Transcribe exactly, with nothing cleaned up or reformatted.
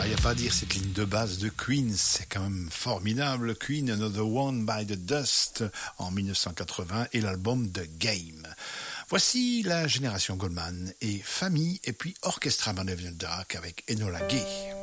Ah, il n'y a pas à dire, cette ligne de base de Queen, c'est quand même formidable. Queen, Another One by the Dust, en dix-neuf cent quatre-vingts, et l'album The Game. Voici la génération Goldman et Famille, et puis Orchestra Man of the Dark avec Enola Gay.